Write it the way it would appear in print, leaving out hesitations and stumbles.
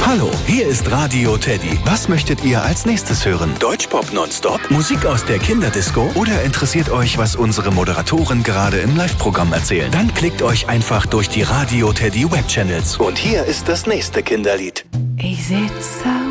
Hallo, hier ist Radio Teddy. Was möchtet ihr als nächstes hören? Deutschpop nonstop? Musik aus der Kinderdisco? Oder interessiert euch, was unsere Moderatoren gerade im Live-Programm erzählen? Dann klickt euch einfach durch die Radio Teddy Webchannels. Und hier ist das nächste Kinderlied. Ich sitze